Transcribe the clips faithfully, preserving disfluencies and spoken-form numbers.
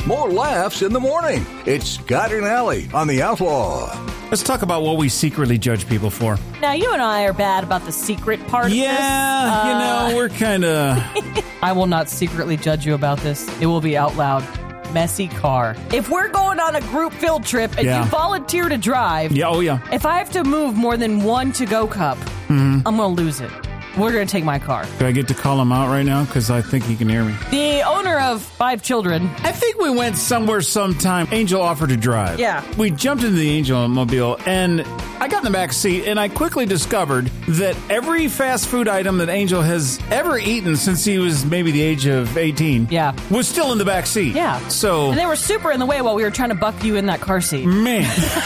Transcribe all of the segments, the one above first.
more laughs in the morning. It's Scott and Allie on The Outlaw. Let's talk about what we secretly judge people for. Now, you and I are bad about the secret part yeah, of this. Yeah, you Uh, know, we're kind of... I will not secretly judge you about this. It will be out loud. Messy car. If we're going on a group field trip and Yeah. you volunteer to drive, Yeah, oh yeah. if I have to move more than one to-go cup, Mm-hmm. I'm going to lose it. We're going to take my car. Do I get to call him out right now? Because I think he can hear me. The owner of five children. I think we went somewhere sometime. Angel offered to drive. Yeah. We jumped into the Angel mobile, and I got in the back seat, and I quickly discovered that every fast food item that Angel has ever eaten since he was maybe the age of eighteen Yeah. was still in the back seat. Yeah. So, And they were super in the way while we were trying to buck you in that car seat. man.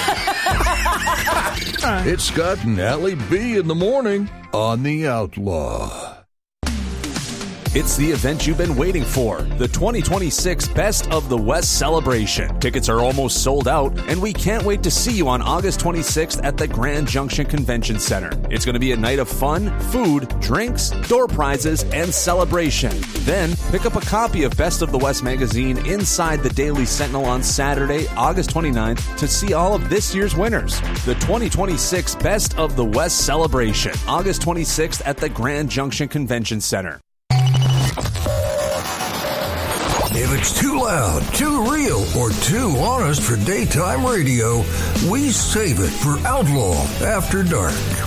It's Scott and Allie B in the morning on The Outlaw. It's the event you've been waiting for, the twenty twenty-six Best of the West celebration. Tickets are almost sold out, and we can't wait to see you on August twenty-sixth at the Grand Junction Convention Center. It's going to be a night of fun, food, drinks, door prizes, and celebration. Then, pick up a copy of Best of the West magazine inside the Daily Sentinel on Saturday, August twenty-ninth, to see all of this year's winners. The twenty twenty-six Best of the West celebration, August twenty-sixth at the Grand Junction Convention Center. If it's too loud, too real, or too honest for daytime radio, we save it for Outlaw After Dark.